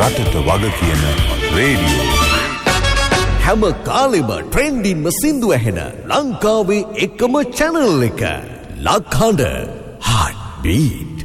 රටට වග කියන රේඩියෝ. හැම කාලෙම ට්‍රෙන්ඩින්ම සින්දු ඇහෙන ලංකාවේ එකම channel එක. ලක්හඬ Heartbeat.